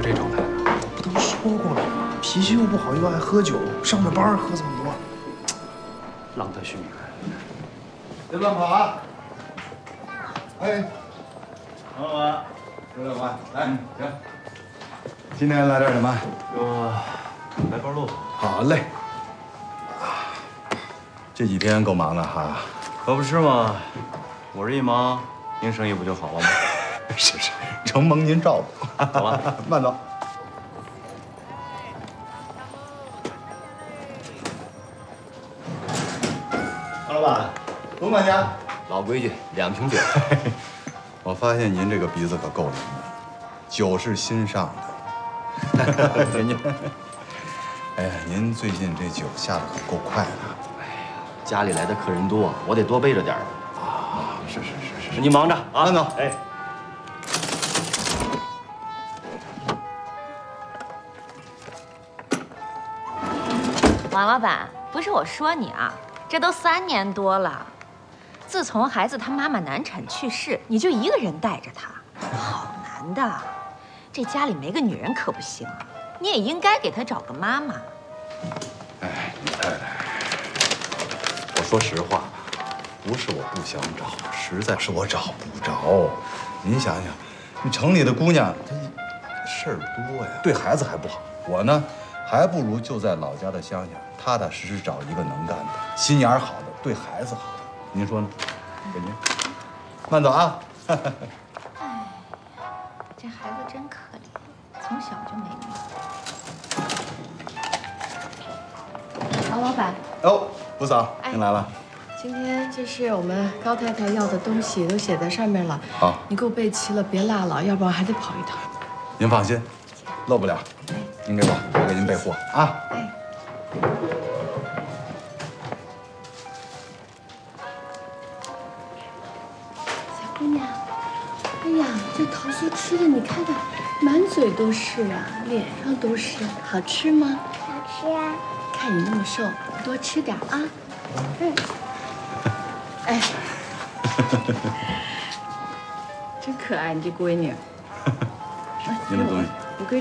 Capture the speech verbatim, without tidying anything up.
这状态呢？ 不都说过了吗？脾气又不好，又爱喝酒，上着班喝这么多， 浪得虚名。 别乱跑啊！哎，老板，刘老板，来，行。今天来点什么？ 我来包路。 好嘞。这几天够忙的哈。 可不是嘛，我这一忙，您生意不就好了吗？ 是是，承蒙您照顾。 走了， 慢走。王老板，董管家。 老规矩，两瓶酒。 我发现您这个鼻子可够灵的，酒是心上的。您您，哎呀，您最近这酒下的可够快的。 哎呀，家里来的客人多，我得多备着点儿。 啊，是是是是。 你忙着啊， 慢走。 哎。 王老板，不是我说你啊，这都三年多了。自从孩子他妈妈难产去世，你就一个人带着他，好难的。这家里没个女人可不行啊，你也应该给他找个妈妈。 哎，李太太，我说实话，不是我不想找，实在是我找不着。您想想，你城里的姑娘她事儿多呀，对孩子还不好。我呢，还不如就在老家的乡下，踏踏实实找一个能干的、心眼好的、对孩子好的。您说呢？给您，慢走啊。 哎，这孩子真可怜，从小就没命。 王老板， 哦，五嫂，您来了。 今天这是我们高太太要的东西，都写在上面了。 好， 你给我备齐了，别落了，要不然还得跑一趟。 您放心，漏不了。您给我，我给您备货啊。 哎。姑娘，哎呀，这桃酥吃的你看看，满嘴都是啊，脸上都是，好吃吗？ 好吃啊！ 看你那么瘦，多吃点啊。嗯。哎，真可爱，你这闺女。 您的东西。